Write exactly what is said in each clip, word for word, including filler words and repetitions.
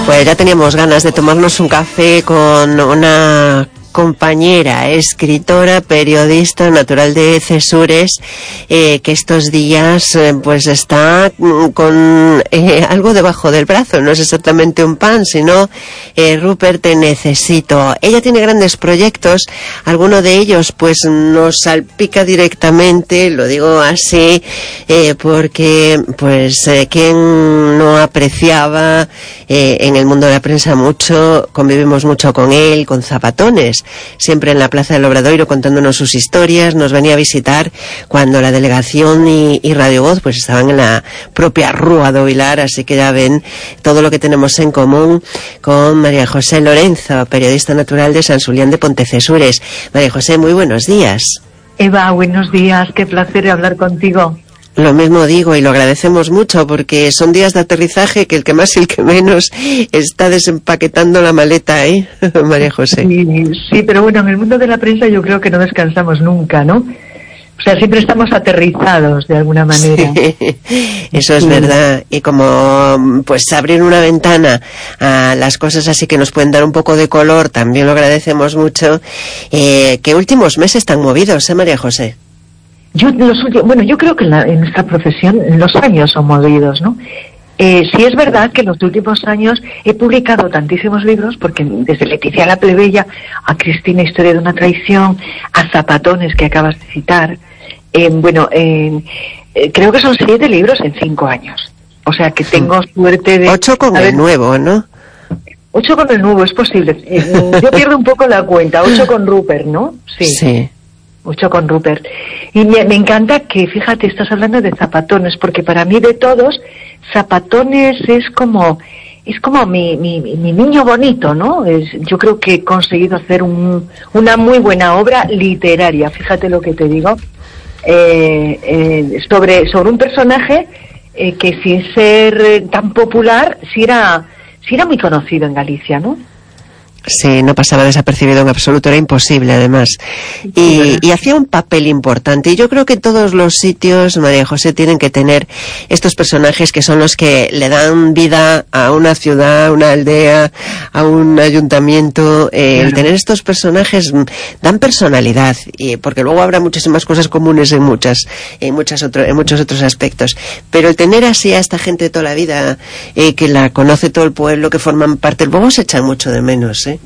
Pues ya teníamos ganas de tomarnos un café con una compañera, escritora, periodista, natural de Cesures, eh, que estos días eh, pues está con eh, algo debajo del brazo. No es exactamente un pan, sino eh, Rupert, te necesito. Ella tiene grandes proyectos, alguno de ellos pues nos salpica directamente, lo digo así, eh, porque pues eh, quien no apreciaba eh, en el mundo de la prensa mucho, convivimos mucho con él, con Zapatones, siempre en la Plaza del Obradoiro contándonos sus historias. Nos venía a visitar cuando la delegación y, y Radio Voz pues estaban en la propia Rúa do Vilar, así que ya ven todo lo que tenemos en común con María José Lorenzo, periodista natural de San Xulián de Pontecesures. María José, muy buenos días. Eva, buenos días, qué placer hablar contigo. Lo mismo digo, y lo agradecemos mucho porque son días de aterrizaje que el que más y el que menos está desempaquetando la maleta, ¿eh, María José? Sí, sí, pero bueno, en el mundo de la prensa yo creo que no descansamos nunca, ¿no? O sea, siempre estamos aterrizados de alguna manera. Sí, eso es sí. verdad. Y como pues abrir una ventana a las cosas así que nos pueden dar un poco de color, también lo agradecemos mucho. Eh, ¿Qué últimos meses tan movidos, eh, María José? Yo, los últimos, bueno, yo creo que en, la, en nuestra profesión los años son movidos, ¿no? Eh, sí es verdad que en los últimos años he publicado tantísimos libros, porque desde Leticia la Plebeya a Cristina, Historia de una traición, a Zapatones, que acabas de citar, eh, bueno, eh, eh, creo que son siete libros en cinco años. O sea que tengo suerte de... Ocho con el nuevo, ¿no? Ocho con el nuevo, es posible. Eh, yo pierdo un poco la cuenta. Ocho con Rupert, ¿no? Sí. Sí. Mucho con Rupert. Y me, me encanta que, fíjate, estás hablando de Zapatones, porque para mí de todos, Zapatones es como, es como mi, mi, mi niño bonito, ¿no? Es, yo creo que he conseguido hacer un, una muy buena obra literaria, fíjate lo que te digo, eh, eh, sobre, sobre un personaje eh, que sin ser eh, tan popular, sí era, sí era muy conocido en Galicia, ¿no? Sí, no pasaba desapercibido en absoluto, era imposible además. Y, y hacía un papel importante. Y yo creo que todos los sitios, María José, tienen que tener estos personajes que son los que le dan vida a una ciudad, a una aldea, a un ayuntamiento. Eh, claro. El tener estos personajes dan personalidad, y porque luego habrá muchísimas cosas comunes en muchas, en muchas otro, en muchos otros aspectos. Pero el tener así a esta gente de toda la vida, eh, que la conoce todo el pueblo, que forman parte, luego se echan mucho de menos, ¿eh?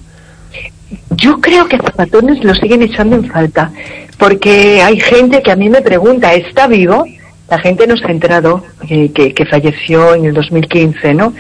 Yo creo que Zapatones lo siguen echando en falta, porque hay gente que a mí me pregunta, ¿está vivo? La gente no se ha enterado que, que, que falleció en el dos mil quince, ¿no?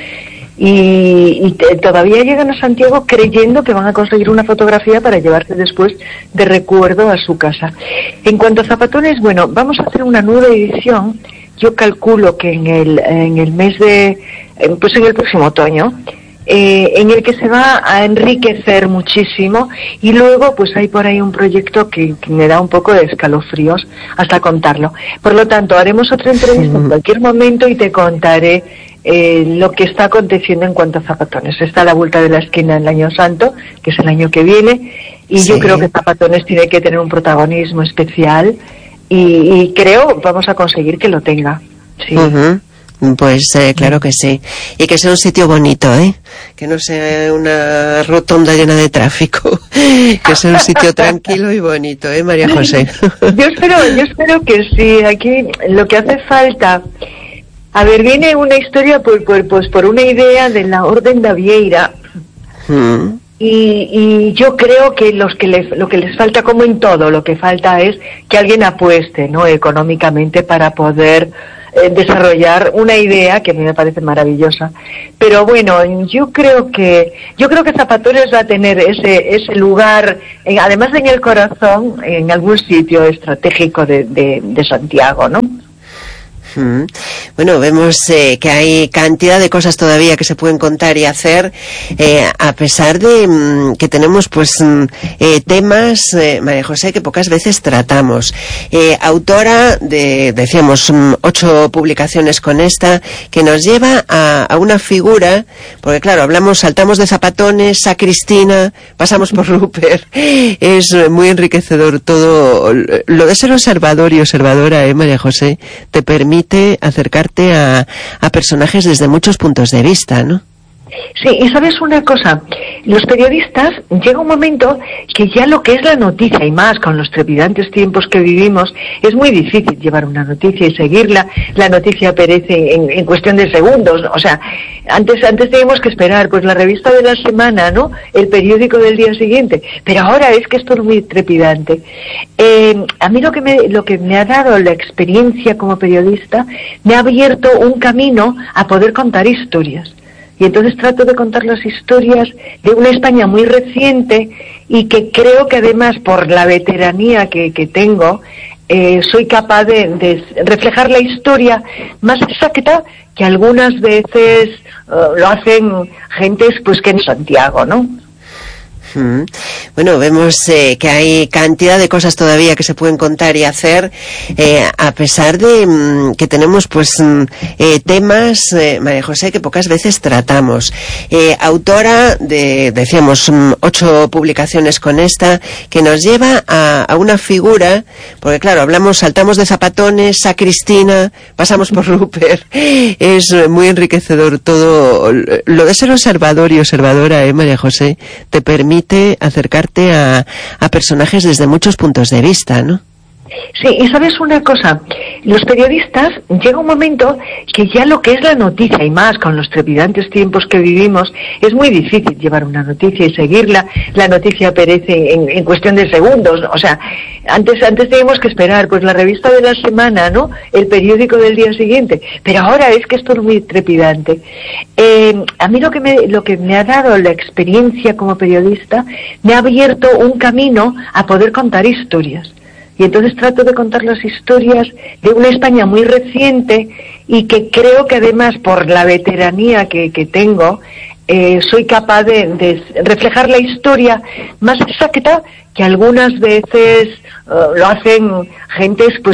Y, y te, todavía llegan a Santiago creyendo que van a conseguir una fotografía para llevarse después de recuerdo a su casa. En cuanto a Zapatones, bueno, vamos a hacer una nueva edición. Yo calculo que en el, en el mes de, pues en el próximo otoño, Eh, en el que se va a enriquecer muchísimo, y luego pues hay por ahí un proyecto que, que me da un poco de escalofríos hasta contarlo. Por lo tanto, haremos otra entrevista en cualquier momento y te contaré eh, lo que está aconteciendo en cuanto a Zapatones. Está a la vuelta de la esquina el Año Santo, que es el año que viene, y sí. Yo creo que Zapatones tiene que tener un protagonismo especial, y, y creo vamos a conseguir que lo tenga. Sí. Uh-huh. Pues eh, claro que sí. Y que sea un sitio bonito, ¿eh? Que no sea una rotonda llena de tráfico. Que sea un sitio tranquilo y bonito, ¿eh, María José? Yo espero, yo espero que sí. Aquí lo que hace falta... A ver, viene una historia por, por, pues por una idea de la Orden da Vieira. Mm. Y, y yo creo que los que les, lo que les falta, como en todo, lo que falta es que alguien apueste, ¿no?, económicamente para poder... Eh, desarrollar una idea que a mí me parece maravillosa. Pero bueno, yo creo que yo creo que Zapatones va a tener ese ese lugar, en, además en el corazón, en algún sitio estratégico de, de, de Santiago, ¿no? Mm. Bueno, vemos eh, que hay cantidad de cosas todavía que se pueden contar y hacer, eh, a pesar de mm, que tenemos pues mm, eh, temas, eh, María José, que pocas veces tratamos. Eh, autora de, decíamos, mm, ocho publicaciones con esta, que nos lleva a, a una figura, porque claro, hablamos, saltamos de Zapatones a Cristina, pasamos por Rupert. Es muy enriquecedor todo. Lo de ser observador y observadora, eh, María José, te permite acercarte a, a personajes desde muchos puntos de vista, ¿no? Sí, y sabes una cosa, los periodistas llega un momento que ya lo que es la noticia, y más con los trepidantes tiempos que vivimos, es muy difícil llevar una noticia y seguirla. La noticia perece en, en cuestión de segundos, o sea, antes antes teníamos que esperar pues la revista de la semana, ¿no?, el periódico del día siguiente, pero ahora es que esto es muy trepidante. Eh, a mí lo que me lo que me ha dado la experiencia como periodista, me ha abierto un camino a poder contar historias. Y entonces trato de contar las historias de una España muy reciente y que creo que además por la veteranía que, que tengo, eh, soy capaz de, de reflejar la historia más exacta que algunas veces uh, lo hacen gentes pues que en Santiago, ¿no? Mm. Bueno, vemos eh, que hay cantidad de cosas todavía que se pueden contar y hacer, eh, a pesar de mm, que tenemos pues mm, eh, temas, eh, María José, que pocas veces tratamos. Eh, autora de, decíamos, mm, ocho publicaciones con esta, que nos lleva a, a una figura, porque claro, hablamos, saltamos de Zapatones a Cristina, pasamos por Rupert, es muy enriquecedor todo. Lo de ser observador y observadora, eh, María José, te permite acercarte a, a personajes desde muchos puntos de vista, ¿no? Sí, y sabes una cosa, los periodistas llega un momento que ya lo que es la noticia, y más con los trepidantes tiempos que vivimos, es muy difícil llevar una noticia y seguirla. La noticia perece en, en cuestión de segundos, o sea, antes antes teníamos que esperar pues la revista de la semana, ¿no?, el periódico del día siguiente, pero ahora es que esto es muy trepidante. Eh, a mí lo que me lo que me ha dado la experiencia como periodista, me ha abierto un camino a poder contar historias. Y entonces trato de contar las historias de una España muy reciente y que creo que además por la veteranía que, que tengo, eh, soy capaz de, de reflejar la historia más exacta que algunas veces uh, lo hacen gentes pues